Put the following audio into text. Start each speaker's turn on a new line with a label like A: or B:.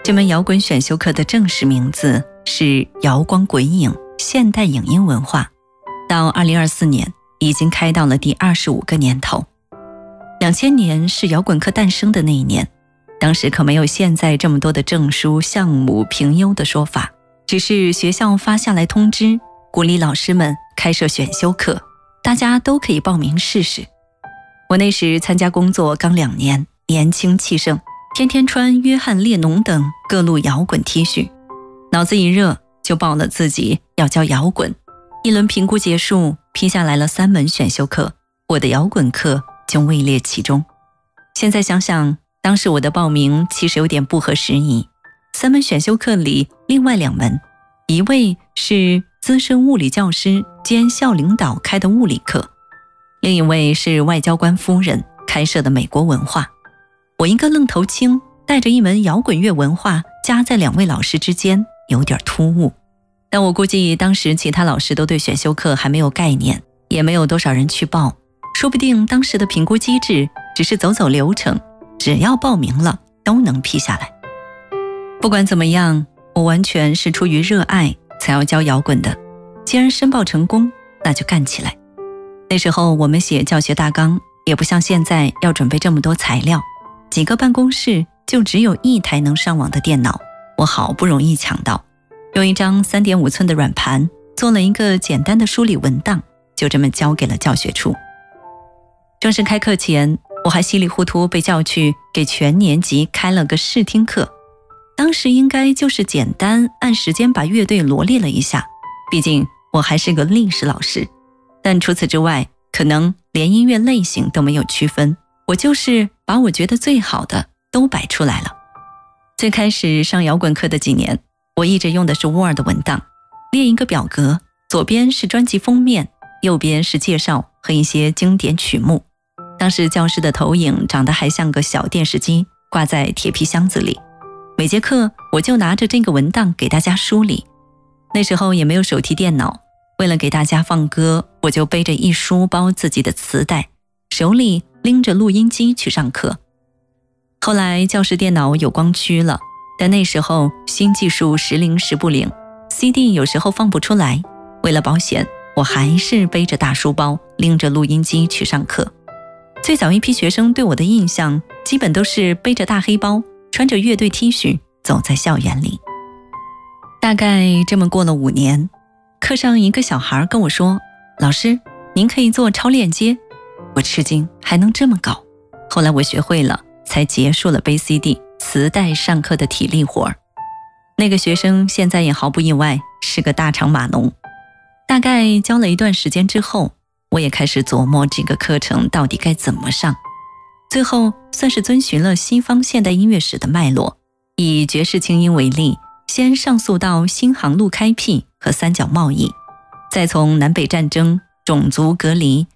A: 这门摇滚选修课的正式名字是摇光鬼影现代影音文化，到2024年已经开到了第25个年头。2000年是摇滚课诞生的那一年，当时可没有现在这么多的证书、项目、评优的说法，只是学校发下来通知，鼓励老师们开设选修课，大家都可以报名试试。我那时参加工作刚2年，年轻气盛，天天穿约翰列侬等各路摇滚 T 恤，脑子一热就报了自己要教摇滚。一轮评估结束，批下来了3门选修课，我的摇滚课就位列其中。现在想想，当时我的报名其实有点不合时宜。3门选修课里，另外2门，一位是资深物理教师兼校领导开的物理课，另一位是外交官夫人开设的美国文化。我一个愣头青，带着一门摇滚乐文化夹在2位老师之间，有点突兀。但我估计当时其他老师都对选修课还没有概念，也没有多少人去报，说不定当时的评估机制只是走走流程，只要报名了都能批下来。不管怎么样，我完全是出于热爱才要教摇滚的，既然申报成功，那就干起来。那时候我们写教学大纲，也不像现在要准备这么多材料，几个办公室就只有1台能上网的电脑，我好不容易抢到，用一张3.5寸的软盘做了一个简单的梳理文档，就这么交给了教学处。正式开课前，我还稀里糊涂被叫去给全年级开了个试听课，当时应该就是简单按时间把乐队罗列了一下，毕竟我还是个历史老师，但除此之外，可能连音乐类型都没有区分，我就是把我觉得最好的都摆出来了。最开始上摇滚课的几年，我一直用的是 Word 文档，列一个表格，左边是专辑封面，右边是介绍和一些经典曲目。当时教室的投影长得还像个小电视机，挂在铁皮箱子里。每节课我就拿着这个文档给大家梳理。那时候也没有手提电脑，为了给大家放歌，我就背着一书包自己的磁带，手里拎着录音机去上课。后来教室电脑有光驱了，但那时候新技术时灵时不灵， CD 有时候放不出来，为了保险，我还是背着大书包，拎着录音机去上课。最早一批学生对我的印象基本都是背着大黑包，穿着乐队 T 恤走在校园里。大概这么过了5年，课上一个小孩跟我说，老师，您可以做超链接。我吃惊，还能这么搞。后来我学会了，才结束了背 CD 磁带上课的体力活。那个学生现在也毫不意外是个大厂码农。大概教了一段时间之后，我也开始琢磨这个课程到底该怎么上。最后算是遵循了西方现代音乐史的脉络，以爵士轻音为例，先上溯到新航路开辟和三角贸易，再从南北战争、种族隔离